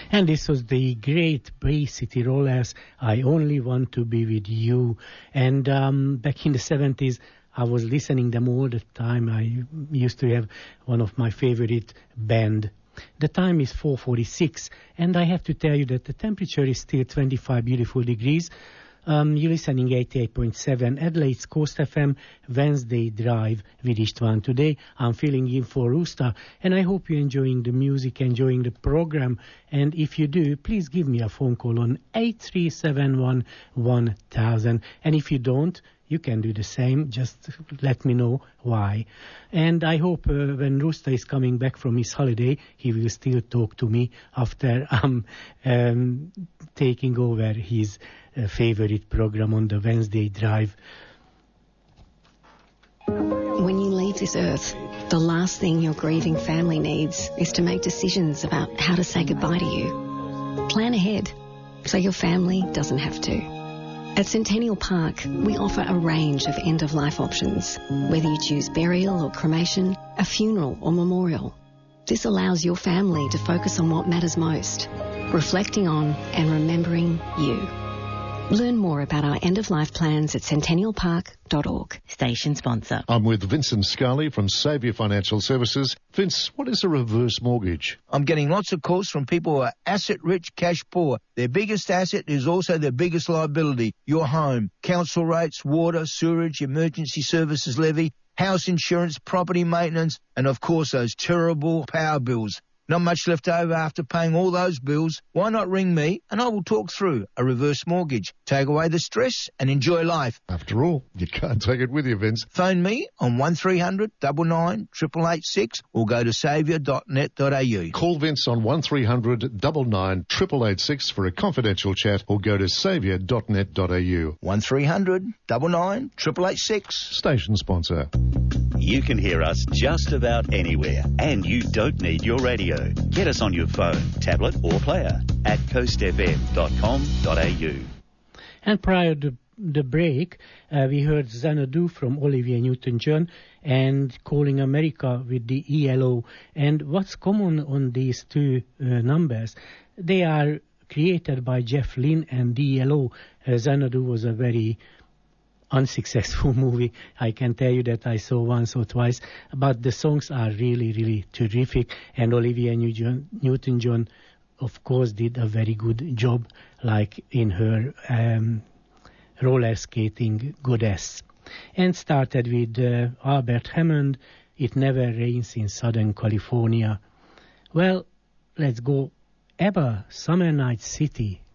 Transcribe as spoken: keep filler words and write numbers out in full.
And this was the great Bay City Rollers, I Only Want to Be With You. And um, back in the seventies, I was listening them all the time. I used to have one of my favorite band. The time is four forty-six, and I have to tell you that the temperature is still twenty-five beautiful degrees. Um, you're listening eighty-eight point seven Adelaide's Coast F M, Wednesday Drive with István. Today I'm filling in for Rusta, and I hope you're enjoying the music, enjoying the program. And if you do, please give me a phone call on eight three seven one one thousand. And if you don't, you can do the same. Just let me know why. And I hope uh, when Rusta is coming back from his holiday, he will still talk to me after I'm um, taking over his uh, favorite program on the Wednesday Drive. When you leave this earth, the last thing your grieving family needs is to make decisions about how to say goodbye to you. Plan ahead so your family doesn't have to. At Centennial Park, we offer a range of end-of-life options, whether you choose burial or cremation, a funeral or memorial. This allows your family to focus on what matters most, reflecting on and remembering you. Learn more about our end-of-life plans at centennial park dot org. Station sponsor. I'm with Vincent Scully from Saviour Financial Services. Vince, what is a reverse mortgage? I'm getting lots of calls from people who are asset-rich, cash-poor. Their biggest asset is also their biggest liability, your home. Council rates, water, sewerage, emergency services levy, house insurance, property maintenance, and of course those terrible power bills. Not much left over after paying all those bills. Why not ring me and I will talk through a reverse mortgage. Take away the stress and enjoy life. After all, you can't take it with you, Vince. Phone me on one three hundred nine nine eight eight eight six or go to saviour dot net dot a u. Call Vince on one three hundred nine nine eight eight eight six for a confidential chat or go to saviour dot net dot a u. one three hundred nine nine eight eight eight six. Station sponsor. You can hear us just about anywhere, and you don't need your radio. Get us on your phone, tablet or player at coast f m dot com dot a u. And prior to the break, uh, we heard Xanadu from Olivia Newton-John and Calling America with the E L O. And what's common on these two uh, numbers? They are created by Jeff Lynne and the E L O. Uh, Xanadu was a very unsuccessful movie. I can tell you that I saw once or twice, but the songs are really, really terrific. And Olivia Newton-John, of course, did a very good job, like in her um, roller skating goddess. And started with uh, Albert Hammond, It Never Rains in Southern California. Well, let's go ABBA, Summer Night City.